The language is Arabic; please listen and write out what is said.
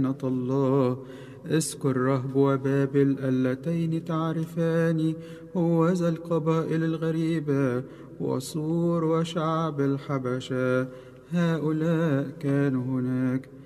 الله. اذكر رهب وبابل اللتين تعرفان، هوذا القبائل الغريبة وصور وشعب الحبشة، هؤلاء كانوا هناك